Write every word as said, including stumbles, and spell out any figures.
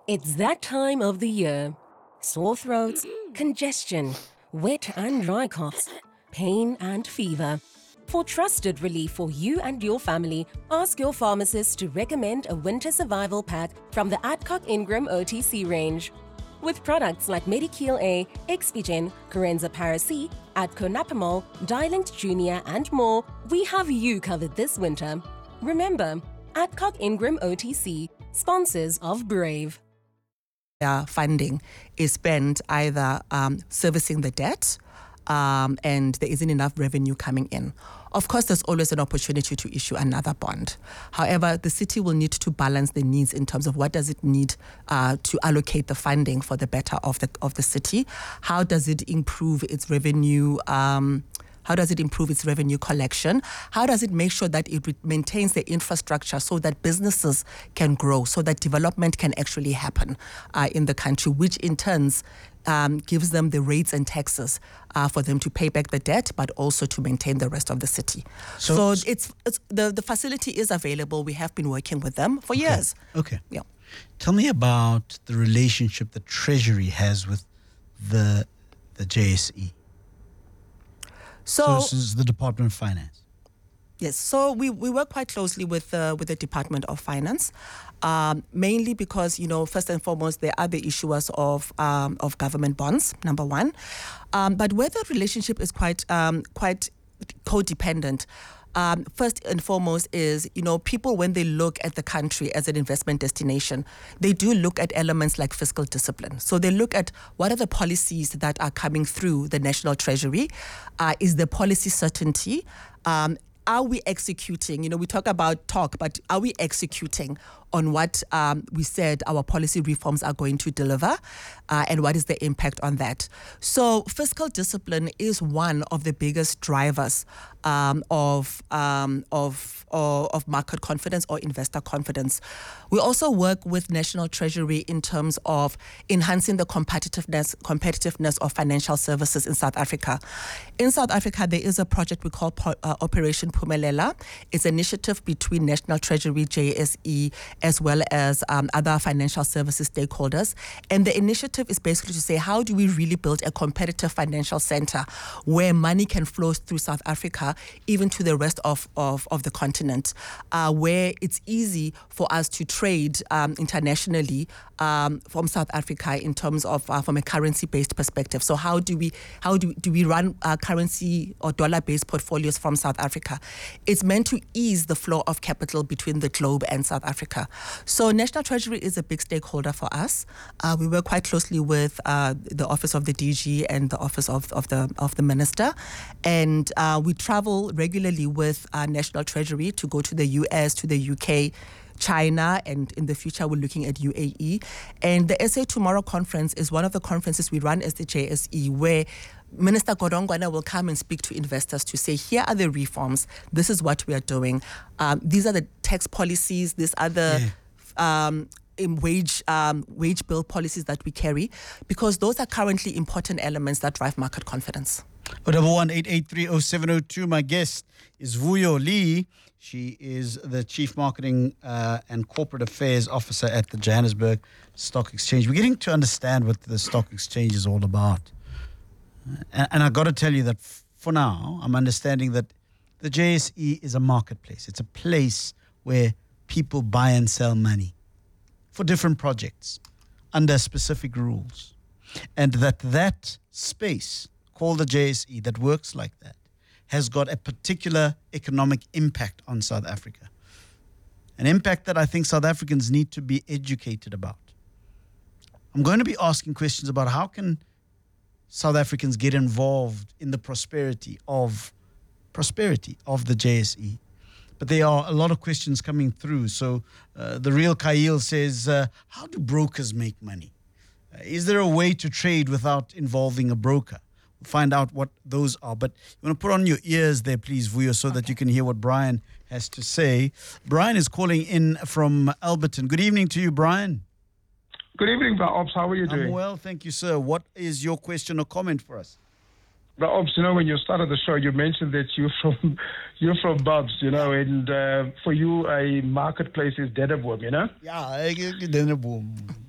It's that time of the year. Sore throats, congestion, wet and dry coughs, pain and fever. For trusted relief for you and your family, ask your pharmacist to recommend a winter survival pack from the Adcock Ingram O T C range. With products like Medikeel A, Expigen, Corenza Para-C, Adco Napamol, Dilinct Junior and more, we have you covered this winter. Remember, Adcock Ingram O T C, sponsors of Brave. Our funding is spent either um, servicing the debt um, and there isn't enough revenue coming in. Of course, there's always an opportunity to issue another bond. However, the city will need to balance the needs in terms of what does it need uh, to allocate the funding for the better of the of the city. How does it improve its revenue? Um, How does it improve its revenue collection? How does it make sure that it re- maintains the infrastructure so that businesses can grow, so that development can actually happen uh, in the country, which in turns um, gives them the rates and taxes uh, for them to pay back the debt, but also to maintain the rest of the city. So, so it's, it's the, the facility is available. We have been working with them for okay. years. Okay. Yeah. Tell me about the relationship the Treasury has with the the J S E. So, so this is the Department of Finance. Yes, so we, we work quite closely with uh, with the Department of Finance, um, mainly because, you know, first and foremost, they are the issuers of um, of government bonds, number one. Um, but where the relationship is quite um, quite codependent, um, first and foremost is, you know, people, when they look at the country as an investment destination, they do look at elements like fiscal discipline. So they look at what are the policies that are coming through the National Treasury. Uh, is the policy certainty? Um, Are we executing? You know, we talk about talk, but are we executing on what um, we said our policy reforms are going to deliver, uh, and what is the impact on that? So fiscal discipline is one of the biggest drivers um, of, um, of, of of market confidence or investor confidence. We also work with National Treasury in terms of enhancing the competitiveness competitiveness of financial services in South Africa. In South Africa, there is a project we call uh, Operation Phumelela. It's an initiative between National Treasury, J S E, as well as um, other financial services stakeholders. And the initiative is basically to say, how do we really build a competitive financial center where money can flow through South Africa, even to the rest of, of, of the continent, uh, where it's easy for us to trade um, internationally um, from South Africa in terms of uh, from a currency-based perspective. So how do we how do, do we run uh, currency or dollar-based portfolios from South Africa? It's meant to ease the flow of capital between the globe and South Africa. So National Treasury is a big stakeholder for us. Uh, we work quite closely with uh, the Office of the D G and the Office of, of the of the Minister, and uh, we travel regularly with uh, National Treasury to go to the U S, to the U K, China, and in the future we're looking at U A E. And the S A Tomorrow conference is one of the conferences we run as the J S E, where Minister Godongwana will come and speak to investors to say, here are the reforms, this is what we are doing, um, these are the tax policies, these are the yeah. um, in wage um, wage bill policies that we carry, because those are currently important elements that drive market confidence. oh one one, eight eight three, oh seven oh two. My guest is Vuyo Lee. She is the Chief Marketing uh, and Corporate Affairs Officer at the Johannesburg Stock Exchange. We're getting to understand what the stock exchange is all about. And, and I got to tell you that f- for now, I'm understanding that the J S E is a marketplace. It's a place where people buy and sell money for different projects under specific rules. And that that space called the J S E that works like that has got a particular economic impact on South Africa. An impact that I think South Africans need to be educated about. I'm going to be asking questions about how can South Africans get involved in the prosperity of prosperity of the J S E. But there are a lot of questions coming through. So uh, the real Kyle says, uh, how do brokers make money? Uh, is there a way to trade without involving a broker? We'll find out what those are. But you want to put on your ears there, please, Vuyo, so okay. that you can hear what Brian has to say. Brian is calling in from Alberton. Good evening to you, Brian. Good evening, Ops. How are you doing? I'm well, thank you, sir. What is your question or comment for us? Ops, you know, when you started the show, you mentioned that you're from you're from Bubs, you know, and uh, for you, a marketplace is Deneboom, you know? Yeah, Deneboom.